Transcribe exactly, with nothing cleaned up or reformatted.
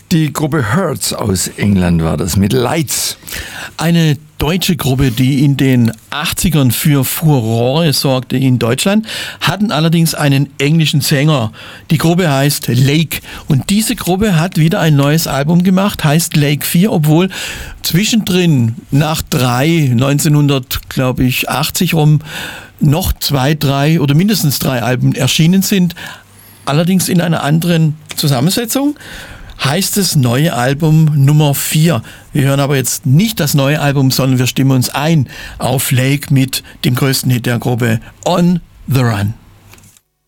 Die Gruppe Hurts aus England war das mit Lights. Eine deutsche Gruppe, die in den achtzigern für Furore sorgte in Deutschland, hatten allerdings einen englischen Sänger. Die Gruppe heißt Lake und diese Gruppe hat wieder ein neues Album gemacht, heißt Lake vier, obwohl zwischendrin nach drei, neunzehnhundertachtzig rum, noch zwei, drei oder mindestens drei Alben erschienen sind, allerdings in einer anderen Zusammensetzung. Heißt es neue Album Nummer vier. Wir hören aber jetzt nicht das neue Album, sondern wir stimmen uns ein auf Lake mit dem größten Hit der Gruppe, On the Run.